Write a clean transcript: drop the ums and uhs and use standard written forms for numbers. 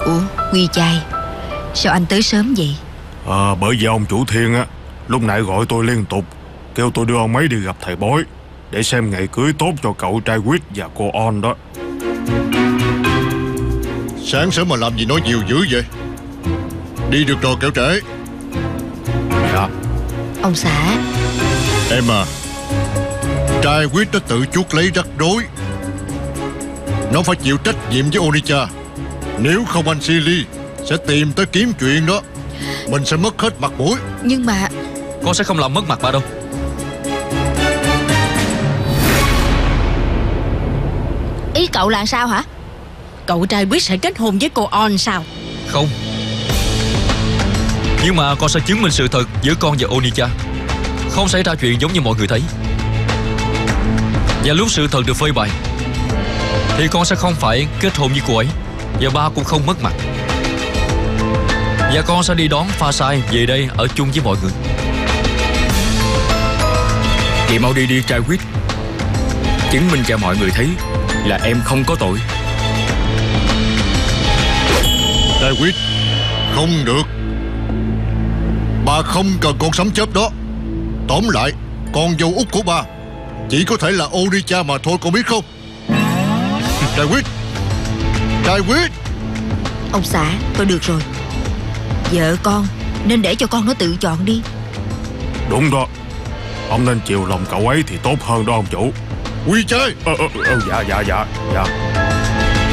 Ủa Quy Chai, sao anh tới sớm vậy? Bởi vì ông chủ Thiên á, lúc nãy gọi tôi liên tục, kêu tôi đưa ông ấy đi gặp thầy bói để xem ngày cưới tốt cho cậu trai Quýt và cô On đó. Sáng sớm mà làm gì nói nhiều dữ vậy? Đi được rồi kẻo trễ. Dạ. Ông xã. Em à, trai Quýt nó tự chuốc lấy rắc rối. Nó phải chịu trách nhiệm với Onichan. Nếu không anh Silly sẽ tìm tới kiếm chuyện đó. Mình sẽ mất hết mặt mũi. Nhưng mà Con sẽ không làm mất mặt bà đâu. ý cậu là sao hả? Cậu trai quyết sẽ kết hôn với cô On sao? Không. Nhưng mà con sẽ chứng minh sự thật giữa con và Onichan. Không xảy ra chuyện giống như mọi người thấy. Và lúc sự thật được phơi bày thì con sẽ không phải kết hôn với cô ấy, và ba cũng không mất mặt. Và con sẽ đi đón Pha Sai về đây ở chung với mọi người. Vậy mau đi đi trai Quýt, chứng minh cho mọi người thấy là em không có tội. Trai Quýt, không được. Bà không cần con sấm chớp đó. Tóm lại, con dâu út của bà chỉ có thể là Onichan mà thôi, con biết không? Trai Quýt, trai Quýt. Ông xã, tôi được rồi. Vợ con nên để cho con nó tự chọn đi. Đúng đó, ông nên chiều lòng cậu ấy thì tốt hơn đó ông chủ. Quy Chai. Dạ.